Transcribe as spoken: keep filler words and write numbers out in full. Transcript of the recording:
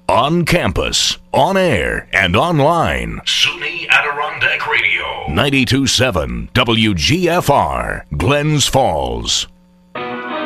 On campus, on air, and online. SUNY Adirondack Radio. ninety-two point seven W G F R, Glens Falls.